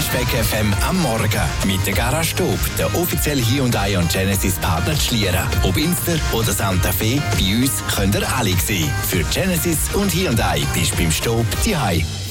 Speck FM am Morgen mit der Garage Stub, der offizielle Hyundai und Genesis Partner Schlieren. Ob Inster oder Santa Fe, bei uns könnt ihr alle sehen. Für Genesis und Hyundai bist du beim Stub zu Hause.